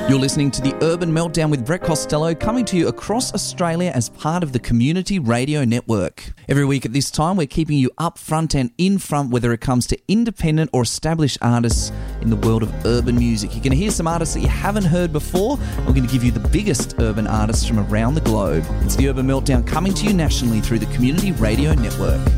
You're listening to the Urban Meltdown with Brett Costello, coming to you across Australia as part of the Community Radio Network. Every week at this time, we're keeping you up front and in front, whether it comes to independent or established artists in the world of urban music. You're going to hear some artists that you haven't heard before. We're going to give you the biggest urban artists from around the globe. It's the Urban Meltdown, coming to you nationally through the Community Radio Network.